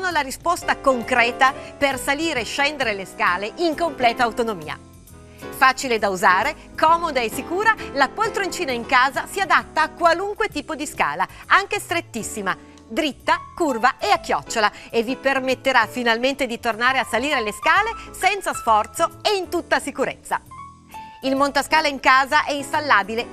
sono la risposta concreta per salire e scendere le scale in completa autonomia. Facile da usare, comoda e sicura, la poltroncina in casa si adatta a qualunque tipo di scala, anche strettissima, dritta, curva e a chiocciola, e vi permetterà finalmente di tornare a salire le scale senza sforzo e in tutta sicurezza. Il montascale in casa è installabile